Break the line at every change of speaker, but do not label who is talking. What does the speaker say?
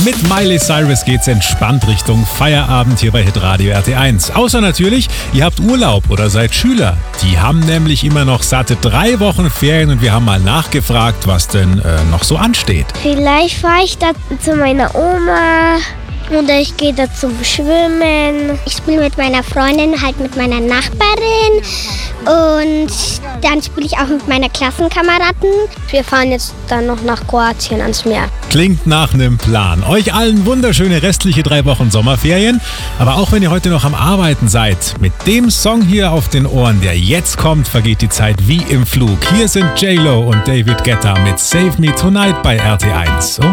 Mit Miley Cyrus geht's entspannt Richtung Feierabend hier bei Hitradio RT1. Außer natürlich, ihr habt Urlaub oder seid Schüler. Die haben nämlich immer noch satte 3 Wochen Ferien und wir haben mal nachgefragt, was denn noch so ansteht.
Vielleicht fahre ich da zu meiner Oma oder ich gehe da zum Schwimmen. Ich spiele mit meiner Freundin, halt mit meiner Nachbarin und dann spiele ich auch mit meiner Klassenkameraden. Wir fahren jetzt dann noch nach Kroatien ans Meer.
Klingt nach einem Plan. Euch allen wunderschöne restliche 3 Wochen Sommerferien. Aber auch wenn ihr heute noch am Arbeiten seid, mit dem Song hier auf den Ohren, der jetzt kommt, vergeht die Zeit wie im Flug. Hier sind J-Lo und David Guetta mit Save Me Tonight bei RT1.